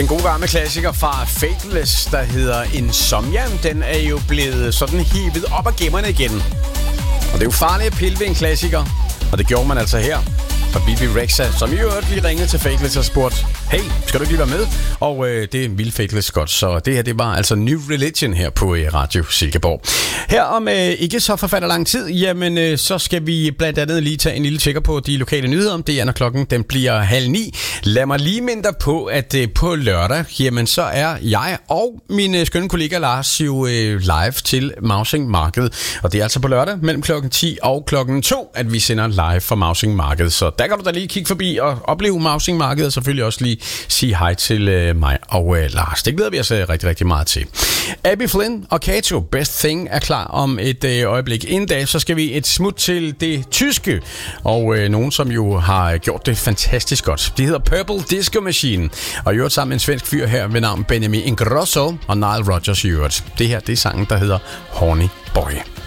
En god varme klassiker fra Faithless, der hedder Insomnia, den er jo blevet sådan hivet op af gemmerne igen. Og det er jo farligt at pille ved en klassiker, og det gjorde man altså her. fra Bibi Rexha, som i øvrigt lige ringede til Faithless og spurgte, hey, skal du ikke lige være med? Og det ville Faithless godt, så det her, det var altså New Religion her på Radio Silkeborg. Her om ikke så forfatter lang tid, jamen så skal vi blandt andet lige tage en lille tjekker på de lokale nyheder. Det er, når klokken den bliver 8:30. Lad mig lige minde dig på, at på lørdag, jamen så er jeg og min skønne kollega Lars jo live til Mausing Marked. Og det er altså på lørdag mellem klokken 10 og klokken 2, at vi sender live fra Mausing Marked. Så der kan du da lige kigge forbi og opleve Mausing Marked, og selvfølgelig også lige sige hej til mig og Lars. Det glæder vi os rigtig, rigtig meget til. Abby Flynn og Kato, Best Thing, er klar om et øjeblik. Inden da, så skal vi et smut til det tyske, og nogen, som jo har gjort det fantastisk godt. De hedder Purple Disco Machine, og gjort sammen med en svensk fyr her ved navn Benjamin Ingrosso og Nile Rodgers i øvrigt. Det her, det er sangen, der hedder Horny Boy.